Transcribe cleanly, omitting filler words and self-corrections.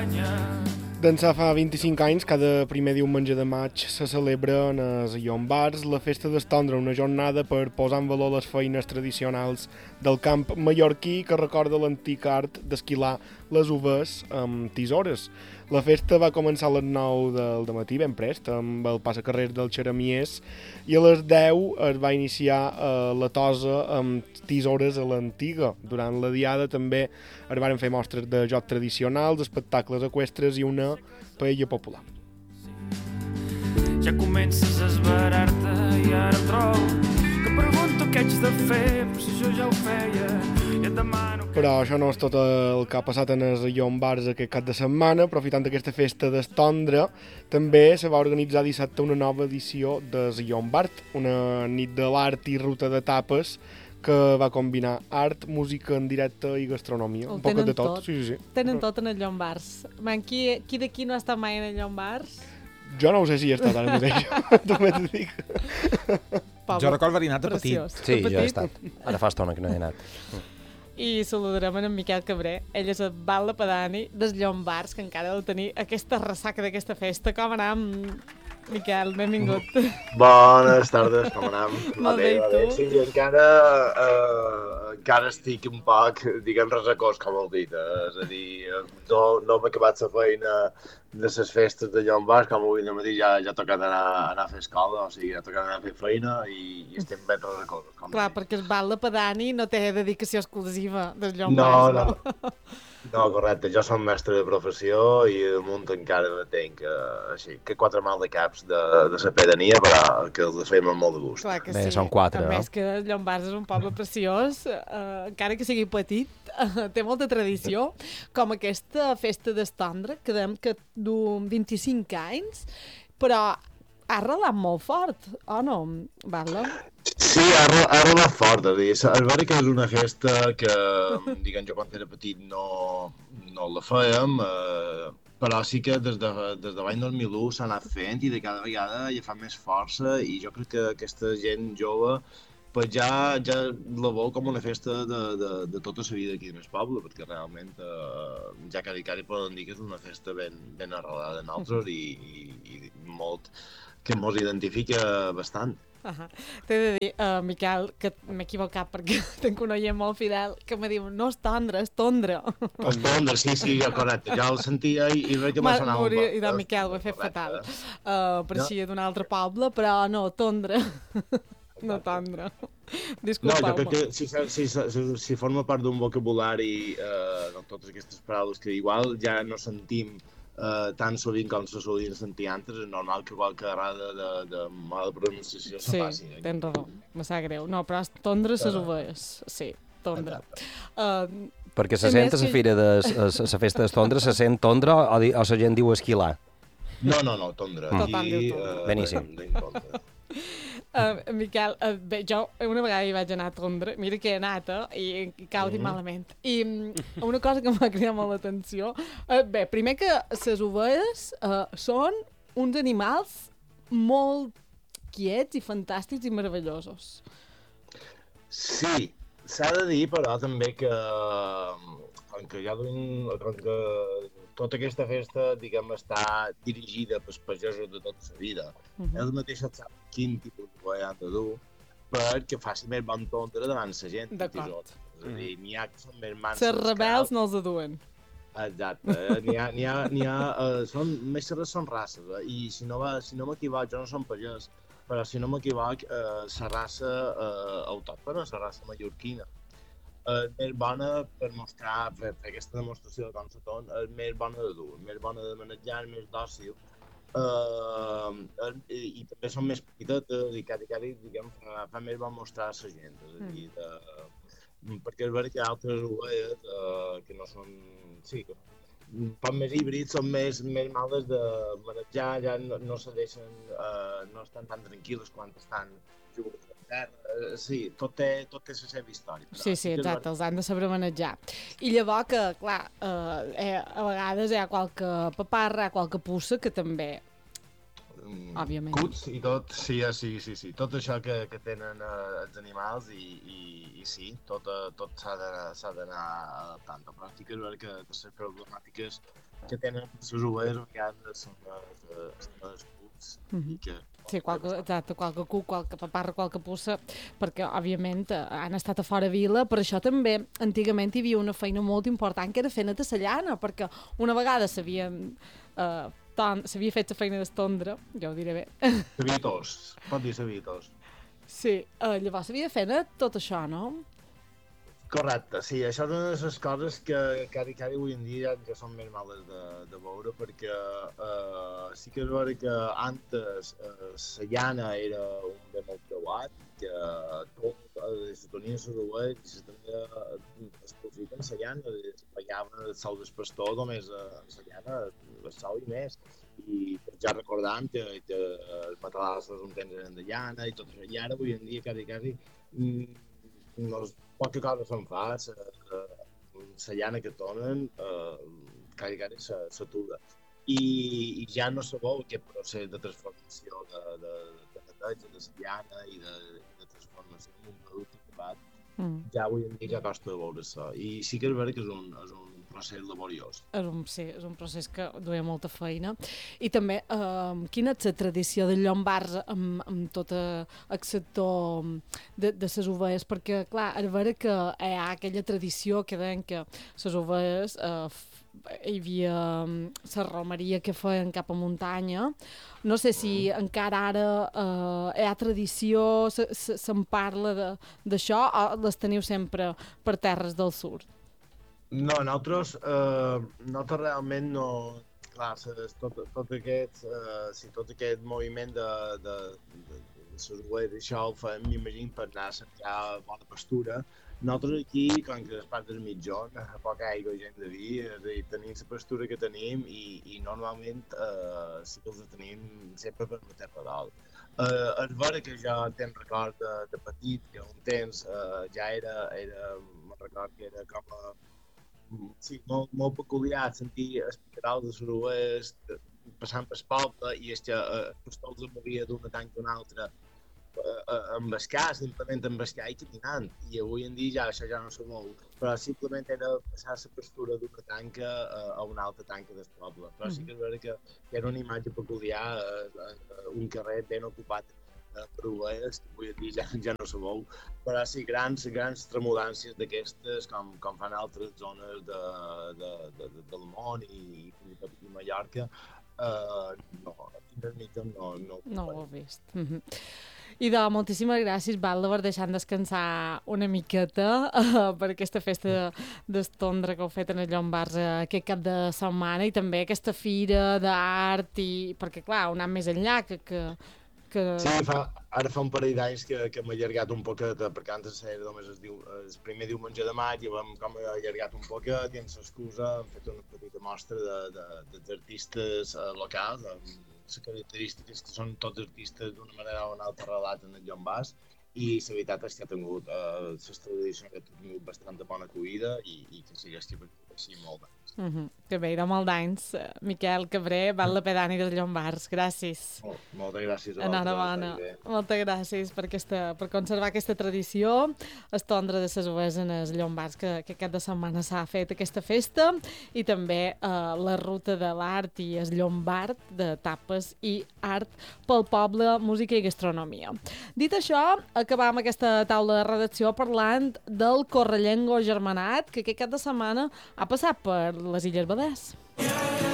D'ençà fa 25 anys, cada primer diumenge de maig se celebra en els Llombards la festa d'estondre, una jornada per posar en valor les feines tradicionals del camp mallorquí que recorda l'antic art d'esquilar les uves amb tisores. La festa va començar a les 9 del matí, ben prest, amb el passacarrer del Xeramiers, i a les 10 es va iniciar la tosa amb tisores a l'antiga. Durant la diada també es van fer mostres de jocs tradicionals, espectacles eqüestres i una paella popular. Ja comences a esverar-te i ara trobo que pregunto què haig de fer, però si jo ja ho feia i et demano... Però això no és tot el que ha passat en els Llombards aquest cap de setmana. Aprofitant aquesta festa d'estondre, també se va organitzar dissabte una nova edició dels Llombard, una nit de l'art i ruta d'etapes que va combinar art, música en directe i gastronomia. Un poc de tot. Sí. Tenen tot en els Llombards. Man, qui d'aquí no ha estat mai en els Llombards? Jo no ho sé si hi he estat ara mateix, també t'ho dic. Jo recordo haver anat de petit. Sí, jo he estat. Ara fa estona que no he anat. I saludarem en Miquel Cabré. Ell és el Val Pedani dels Llombards, que encara ha de tenir aquesta ressaca d'aquesta festa. Com anam, Miquel? Benvingut. Bones tardes, com anam? Molt bé, i tu? Sí, encara estic un poc, diguem, resacós, com heu dit. És a dir, no m'he acabat la feina de les festes de Llombards, com avui al matí ja ha tocat anar a fer escola, o sigui, ha tocat anar a fer feina i estem ben resacós. Clar, perquè el Val Pedani no té dedicació exclusiva dels Llombards, no? No, correcte. Jo som mestre de professió i damunt encara tenc així, que 4 mal de caps de la pedania, però que els fem amb molt de gust. Clar que Bé, sí. són 4, A més que Llombards és un poble preciós, encara que sigui petit, té molta tradició, com aquesta festa d'estondre, que dèiem que du 25 anys, però ha arrelat molt fort, o no, Val? Sí, ha arrelat fort, és veritat que és una festa que, diguem, jo quan era petit no la fèiem, però sí que des de l'any 2001 s'ha anat fent i de cada vegada ja fa més força i jo crec que aquesta gent jove pues ja la vol com una festa de tota la vida aquí en el poble, perquè realment ja cada poden dir que és una festa ben arrelada en altres i molt que mos identifica bastant. T'he de dir, Miquel, que m'he equivocat perquè tenc un oient molt fidel que me diu, no és tondre, és tondre. Estondre, sí, correcte. Jo el sentia i veig que m'ha sonat un poc. I de Miquel, ho he fet fatal. Pareixia d'un altre poble, però no, tondre. No tondre. Disculpeu-me. No, jo crec que si forma part d'un vocabulari de totes aquestes paraules que igual ja no sentim tan sovint com se solien sentir antes, és normal que qualque errada de mala pronunciació se faci. Sí, tens raó, me sap greu. No, però tondre ses ovelles. Sí, tondre. Perquè se sent a la fira de la festa d'estondre, se sent tondre o la gent diu esquilar? No, tondre. Tothom diu tondre. Beníssim. Miquel, bé, jo una vegada hi vaig anar a tondre, mira que he anat, i cau dir malament. I una cosa que m'ha cridat molt l'atenció, bé, primer que les ovelles són uns animals molt quiets i fantàstics i meravellosos. Sí, s'ha de dir, però, també que com que tota aquesta festa, diguem, està dirigida pels pagesos de tota la vida. Ells mateixos saben quin tipus d'ovella han de dur perquè faci més bon tondre davant la gent. D'acord. És a dir, n'hi ha que són més manses. Les rebels no els aduen. Exacte. N'hi ha més serres són races, i si no m'equivoc, jo no som pagès, però si no m'equivoc, la raça autòctona, la raça mallorquina, més bona per fer aquesta demostració de com se ton, és més bona de dur, més bona de manejar, més dòcil, i també són més petitetes i cada diguem, fa més bon mostrar a la gent, és a dir, perquè és veritat que hi ha altres ovelles que no són, sí, són més híbrids, són més males de manejar, ja no se deixen, no estan tan tranquil·les quan estan jugant a terra, sí, tot té la seva història. Sí, exacte, els han de saber manejar. I llavors que, clar, a vegades hi ha qualque paparra, qualque puça que també, òbviament. Cuts i tot, sí, tot això que tenen els animals i sí, tot s'ha d'anar adaptant. Però sí que és veritat que les problemàtiques que tenen les ovelles a vegades són les puts i que... Sí, exacte, qualque cuc, qualque paparra, qualque puça, perquè, òbviament, han estat a fora vila, per això també, antigament, hi havia una feina molt important, que era fer neta la llana, perquè una vegada s'havia fet la feina d'estondre, jo ho diré bé. Sabitos, pot dir sabitos. Sí, llavors s'havia de fer tot això, no? Correcte, sí, això és una de les coses que cada avui en dia ja són més males de veure, perquè sí que és vera que antes la llana era un bé molt creuat, que tot se tenia les ovelles i se tenia es profita en la llana, es pagava el sou del pastor només la llana, el sou i més. I ja recordàvem que els matalassos un temps eren de llana i tot això, i ara avui en dia quasi poca cosa se'n fa, la llana que donen quasi s'atura. I ja no sabeu aquest procés de transformació de neteja de la llana i de transformació en un producte acabat. Ja avui en dia ja costa de veure això. I sí que és vera que és un procés laboriós. És un procés que duia molta feina. I també, quina és la tradició de Llombards amb tot el sector de les ovelles? Perquè, clar, és vera que hi ha aquella tradició que deien que les ovelles hi havia la romeria que feien cap a muntanya. No sé si encara ara hi ha tradició, se'n parla d'això, o les teniu sempre per terres del sud? No, nosaltres realment no... Clar, tot aquest moviment de les ovelles, això ho fem, m'imagino, per anar a cercar bona pastura. Nosaltres aquí, com que és part del mitjon, a poca aigua i gent de vi, tenim la pastura que tenim i normalment sí que els tenim sempre per la terra dalt. És vera que jo tenc record de petit, que un temps ja me'n record que era com a... Sí, molt peculiar sentir els picarals de les ovelles passant pel poble i el pastor els movia d'una tanca a una altra amb escà, simplement amb escà i caminant. I avui en dia això ja no se mou, però simplement era passar la pastura d'una tanca a una altra tanca del poble. Però sí que és vera que era una imatge peculiar, un carrer ben ocupat per ovelles, que avui en dia ja no se mou, però sí, grans tremolàncies d'aquestes, com fan altres zones del món i Mallorca, no, aquí en el mitjà no ho he vist. I moltíssimes gràcies, Valda, per deixar descansar una miqueta per aquesta festa d'estondre que heu fet en el Llombards aquest cap de setmana i també aquesta fira d'art, perquè clar, un any més enllà que... Sí, ara fa un parell d'anys que m'he allargat un poquet, perquè antes era només el primer diumenge de maig i hem com allargat un poquet i amb l'excusa hem fet una petita mostra dels artistes locals, amb les característiques que són tots artistes d'una manera o una altra relats en el Llombards i la veritat és que ha tingut les tradicions que ha tingut bastant bona acollida i que segueix així molt bé. Que bé, de molt d'anys. Miquel Cabré, Val de Pedani dels Llombards, gràcies. Moltes gràcies a enhorabona. Moltes gràcies per conservar aquesta tradició, estondre de les ovelles en els Llombards, que cap de setmana s'ha fet aquesta festa, i també la ruta de l'art i el Llombard de tapes i art pel poble, música i gastronomia. Dit això, acabam aquesta taula de redacció parlant del Correllengo Germanat, que aquest cap de setmana ha passat per les Illes Balears.